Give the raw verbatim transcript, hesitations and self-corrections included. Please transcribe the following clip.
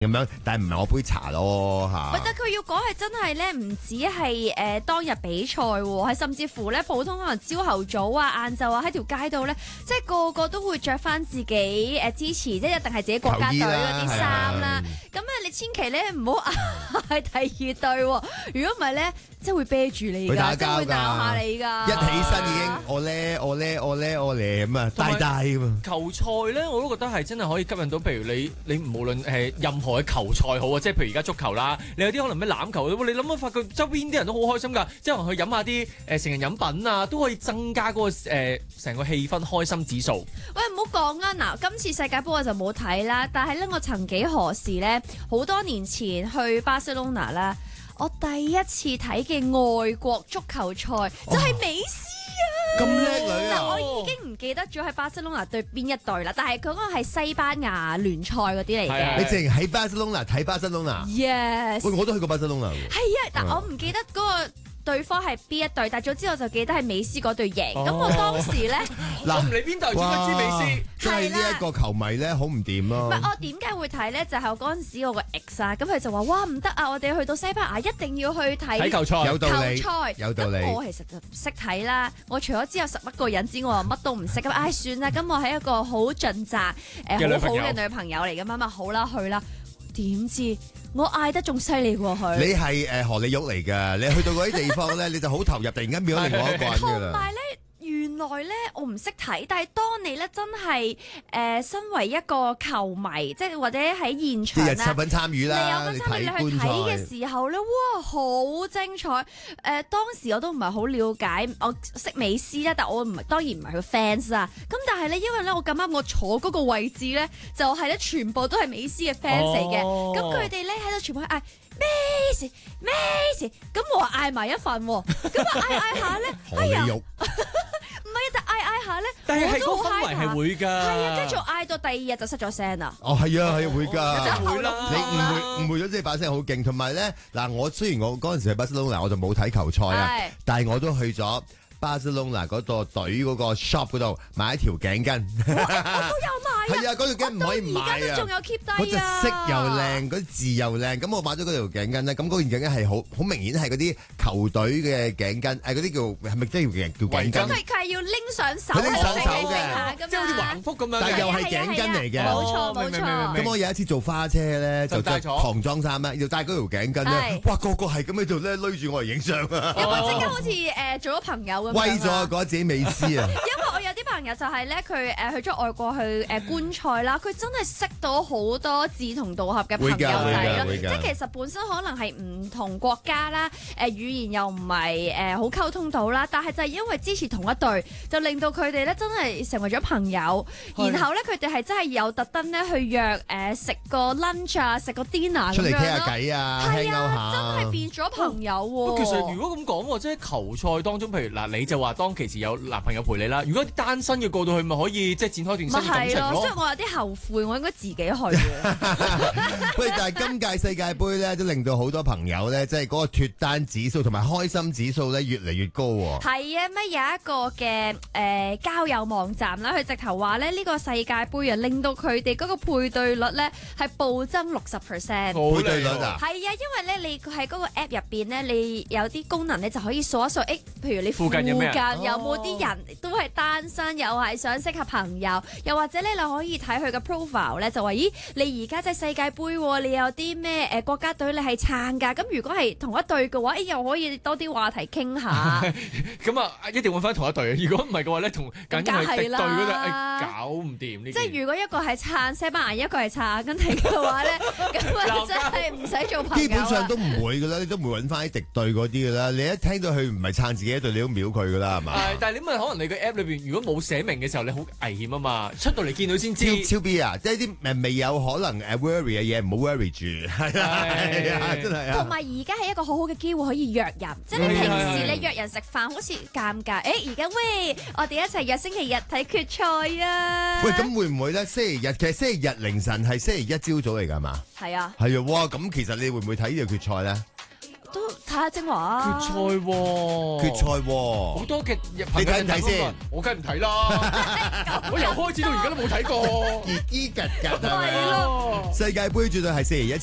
咁樣，但係唔係我杯茶咯嚇。 但佢要講係真係咧，唔止係誒當日比賽喎，係甚至乎咧普通可能朝頭早啊、晏晝啊喺條街度咧，即係個個都會着翻自己誒支持，即係一定係自己國家隊嗰啲衫啦。咁啊，你千祈咧唔好嗌第二隊喎，如果唔係咧，即係會啤住你㗎，即係會鬧下你㗎。 一起身已經我咧我咧我咧我咧咁啊，大大咁啊。 球賽咧，我都覺得係真係可以吸引到，譬如你你無論誒任何嘅球賽好啊，即係譬如而家足球啦，你有啲可能咩欖球，你諗下發覺周邊啲人都好開心㗎，即係去飲下啲誒成人飲品啊，都可以增加嗰個誒成個氣氛開心指數。 喂，唔好講啊！嗱，今次世界盃我就冇睇啦，但係咧我曾幾何時咧，好多年前去巴塞隆拿啦，我第一次睇嘅外國足球賽就係美斯啊！ 咁叻女啊！ 嗱，我已經唔記得咗喺巴塞隆拿對邊一隊啦，但係佢嗰個係西班牙聯賽嗰啲嚟嘅。 你淨喺巴塞隆拿睇巴塞隆拿 ？Yes。 喂，我都去過巴塞隆拿喎。 係啊，但我唔記得嗰個對方係邊一隊，但係早知我就記得係美斯嗰隊贏。咁、哦、我當時咧， 嗱唔理邊隊，總之知美斯。 即係呢一個球迷咧，好唔掂咯。 唔係我點解會睇咧？就係、是、我嗰陣時我個 ex 啊，咁佢就話：哇唔得啊！我哋去到西班牙一定要去睇球賽， 有道理， 球賽有道理。 咁我其實就唔識睇啦。我除咗知有十一個人之外，乜都唔識。咁唉，算啦。咁我係一個好盡責誒、呃、好好嘅女朋友嚟㗎嘛嘛，好啦去啦。點知我嗌得仲犀利過佢。 你係誒荷里玉嚟㗎，你去到嗰啲地方咧，你就好投入，突然間變咗另外一個人㗎啦。 同埋咧，原來咧我唔識睇，但係當你咧真係誒、呃、身為一個球迷，即係或者喺現場啦， 即係十分參與啦， 你有份參與你去睇嘅時候咧，哇好精彩！誒、呃、當時我都唔係好了解，我識美斯啦，但我唔當然唔係佢 fans 啊。咁但係咧，因為咧我咁啱我坐嗰個位置咧，就係、是、咧全部都係美斯嘅 fans 嚟嘅，咁佢哋咧喺度全部嗌。咩事咩事？咁我嗌埋一份喎，咁啊嗌嗌下咧，哎呀，唔係，但嗌嗌下咧， 但係個氛圍係會㗎， 係啊，跟住嗌到第二日就失咗聲啦。 哦，係啊，係會㗎， 真係會啦。 你誤會誤會咗，即係把聲好勁，同埋咧嗱，我雖然我嗰陣時喺巴塞隆拿，我就冇睇球賽啊，但係我都去咗巴塞隆拿嗰個隊嗰個 shop 嗰度買一條頸巾。 我都有買。 係啊，嗰條頸唔可以唔買啊！ 而家都仲有 keep 低啊！ 嗰隻色又靚，嗰啲字又靚，咁我買咗嗰條頸巾咧，咁嗰條頸巾係好好明顯係嗰啲球隊嘅頸巾，誒嗰啲叫係咪即係叫叫頸巾？ 佢佢係要拎上手， 佢拎上手嘅， 即係好似橫幅咁樣， 但係又係頸巾嚟嘅。 冇錯冇錯。 咁我有一次做花車咧，就着唐裝衫咧，要戴嗰條頸巾咧，哇個個係咁喺度咧，攆住我嚟影相啊！ 有冇即刻好似誒做咗朋友咁？ 威咗，覺得自己美斯啊！因為我有啲朋友就係咧，佢誒去咗外國去誒觀賽啦，佢真係識到好多志同道合嘅朋友仔咯。即係其實本身可能係唔同國家啦，誒語言又唔係誒好溝通到啦，但係就係因為支持同一隊，就令到佢哋咧真係成為咗朋友。然後咧佢哋係真係有特登咧去約誒食個 lunch 啊，食個 dinner 出嚟傾下偈啊， 係啊，真係變咗朋友喎。 其實如果咁講，即係球賽當中，譬如嗱，你就話當其時有男朋友陪你啦。如果單身嘅過到去，咪可以即係展開段新嘅感情咯。 所以我有啲後悔，我應該自己去嘅。 喂，但係今屆世界盃咧，都令到好多朋友咧，即係嗰個脫單指數同埋開心指數咧，越嚟越高喎。 係啊，咩有一個嘅誒、呃、交友網站啦，佢直頭話咧呢、呢個世界盃啊，令到佢哋嗰個配對率咧係暴增六十 percent。 配對率啊？ 係啊，因為咧你喺嗰個 app 入邊咧，你有啲功能咧就可以數一數，誒、欸，譬如你附近有冇啲人都係單身，又係想識下朋友，又或者咧你可以睇佢嘅 profile 咧，就話咦，你而家即係世界盃，你有啲咩誒國家隊你係撐㗎？咁如果係同一隊嘅話，誒、欸、又可以多啲話題傾下。 咁啊，一定揾翻同一隊。如果唔係嘅話咧，同緊係敵對嗰度，誒搞唔掂呢。 即係如果一個係撐西班牙，一個係撐阿根廷嘅話咧，咁啊真係唔使做朋友。 基本上都唔會㗎啦，你都唔會揾翻啲敵對嗰啲㗎啦。你一聽到佢唔係撐自己一隊，你都秒佢㗎啦，係嘛？ 但係你問可能你個 app 裏邊如果冇寫明嘅時候，你好危險啊嘛！出到嚟見到先知。 超超 B 啊！即係啲誒未有可能誒 worry 嘅嘢，唔好 worry 住。係啊係啊，真係啊！ 同埋而家係一個好好嘅機會可以約人，即係你平時你約人食飯好似尷尬，誒而家喂，我哋一齊約星期日睇決賽啊！ 喂，咁會唔會咧？星期日其實星期日凌晨係星期一朝早嚟㗎嘛？ 係啊。 係啊，哇！咁其實你會唔會睇呢個決賽咧？ 都睇下精華啊！ 決賽喎， 決賽好喎， 多嘅你睇唔睇先？ 我梗係唔睇啦，我由開始到而家都冇睇過。 熱衣格格係咯。 世界盃絕對係四年一